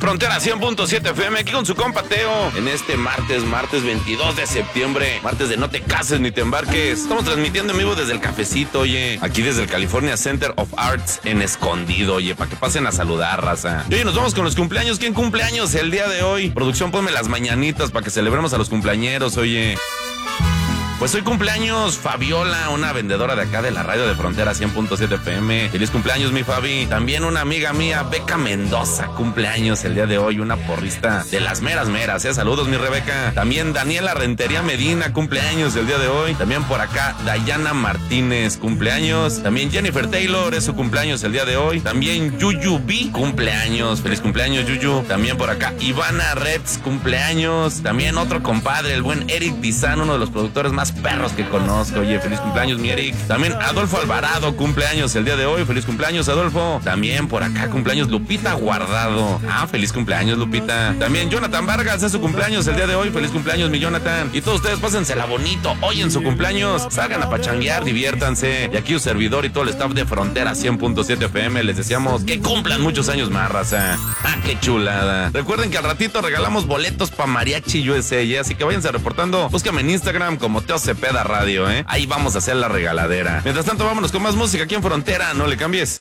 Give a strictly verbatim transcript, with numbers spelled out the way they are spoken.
Frontera cien punto siete F M, aquí con su compa Teo. En este martes, martes veintidós de septiembre, martes de no te cases ni te embarques. Estamos transmitiendo en vivo desde el cafecito, oye. Aquí desde el California Center of Arts en Escondido, oye, para que pasen a saludar, raza. Y oye, nos vamos con los cumpleaños. ¿Quién cumple años el día de hoy? Producción, ponme las mañanitas para que celebremos a los cumpleañeros, oye. Pues hoy cumpleaños Fabiola, una vendedora de acá de la radio de Frontera cien punto siete F M. Feliz cumpleaños, mi Fabi. También una amiga mía, Beca Mendoza, cumpleaños el día de hoy, una porrista de las meras meras, ¿eh? Saludos, mi Rebeca. También Daniela Rentería Medina, cumpleaños el día de hoy. También por acá, Dayana Martínez, cumpleaños. También Jennifer Taylor, es su cumpleaños el día de hoy. También Yuyu B, cumpleaños. Feliz cumpleaños, Yuyu. También por acá, Ivana Reds, cumpleaños. También otro compadre, el buen Eric Dizan, uno de los productores más perros que conozco. Oye, feliz cumpleaños, mi Eric. También Adolfo Alvarado, cumpleaños el día de hoy. Feliz cumpleaños, Adolfo. También por acá, cumpleaños Lupita Guardado. Ah, feliz cumpleaños, Lupita. También Jonathan Vargas, es su cumpleaños el día de hoy. Feliz cumpleaños, mi Jonathan. Y todos ustedes pásensela bonito hoy en su cumpleaños. Salgan a pachanguear, diviértanse. Y aquí un servidor y todo el staff de Frontera cien punto siete F M les deseamos que cumplan muchos años más, raza. Ah, qué chulada. Recuerden que al ratito regalamos boletos para Mariachi U S A, ¿eh? Así que váyanse reportando. Búscame en Instagram como Teo Cepeda Radio, ¿eh? Ahí vamos a hacer la regaladera. Mientras tanto, vámonos con más música aquí en Frontera. No le cambies.